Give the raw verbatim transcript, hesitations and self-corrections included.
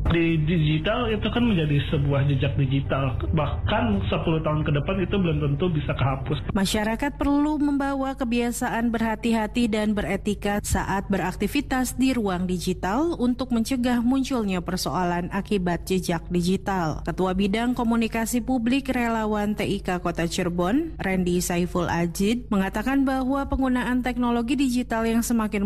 Di digital itu kan menjadi sebuah jejak digital. Bahkan sepuluh tahun ke depan itu belum tentu bisa kehapus. Masyarakat perlu membawa kebiasaan berhati-hati dan beretika saat beraktivitas di ruang digital untuk mencegah munculnya persoalan akibat jejak digital. Ketua Bidang Komunikasi Publik Relawan T I K Kota Cirebon, Randy Saiful Ajid, mengatakan bahwa penggunaan teknologi digital yang semakin